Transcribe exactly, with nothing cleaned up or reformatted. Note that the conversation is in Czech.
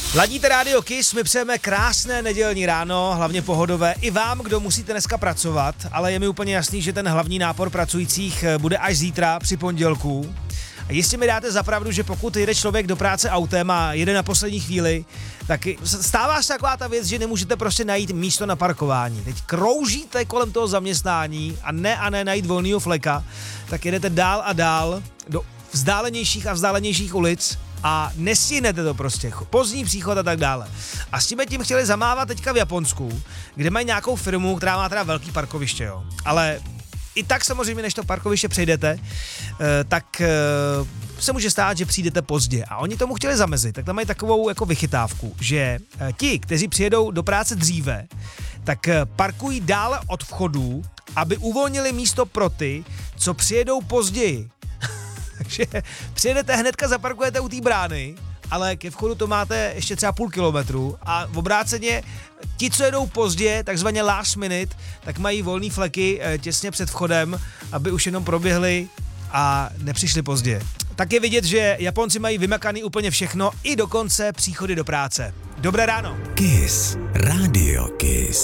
Ladíte Radio Kiss, my přejeme krásné nedělní ráno, hlavně pohodové i vám, kdo musíte dneska pracovat, ale je mi úplně jasný, že ten hlavní nápor pracujících bude až zítra při pondělku. A jistě mi dáte za pravdu, že pokud jede člověk do práce autem a jede na poslední chvíli, tak stává se taková ta věc, že nemůžete prostě najít místo na parkování. Teď kroužíte kolem toho zaměstnání a ne a ne najít volného fleka, tak jedete dál a dál do vzdálenějších a vzdálenějších ulic a nestihnete to prostě, pozdní příchod a tak dále. A s tím tím chtěli zamávat teďka v Japonsku, kde mají nějakou firmu, která má teda velký parkoviště, jo. Ale i tak samozřejmě, než to parkoviště přejdete, tak se může stát, že přijdete pozdě. A oni tomu chtěli zamezit, tak tam mají takovou jako vychytávku, že ti, kteří přijedou do práce dříve, tak parkují dále od vchodu, aby uvolnili místo pro ty, co přijedou později. Takže přijedete hnedka, zaparkujete u té brány, ale ke vchodu to máte ještě třeba půl kilometru a v obráceně ti, co jedou pozdě, takzvaně last minute, tak mají volný fleky těsně před vchodem, aby už jenom proběhli a nepřišli pozdě. Tak je vidět, že Japonci mají vymakaný úplně všechno, i dokonce příchody do práce. Dobré ráno. Kiss. Radio Kiss.